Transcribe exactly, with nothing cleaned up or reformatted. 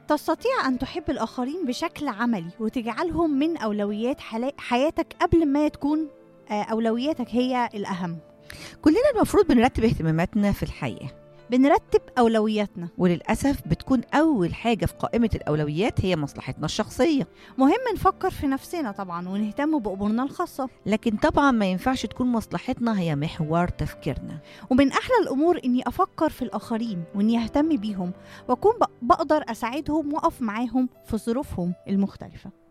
تستطيع أن تحب الآخرين بشكل عملي وتجعلهم من أولويات حلا- حياتك قبل ما تكون آه، أولوياتك هي الأهم. كلنا المفروض بنرتب اهتماماتنا في الحياة، بنرتب أولوياتنا. وللأسف بتكون أول حاجة في قائمة الأولويات هي مصلحتنا الشخصية. مهم نفكر في نفسنا طبعا ونهتم بأمورنا الخاصة، لكن طبعا ما ينفعش تكون مصلحتنا هي محور تفكيرنا. ومن أحلى الأمور إني أفكر في الآخرين وإني أهتم بيهم وأكون بق- بقدر أساعدهم وأقف معاهم في ظروفهم المختلفة.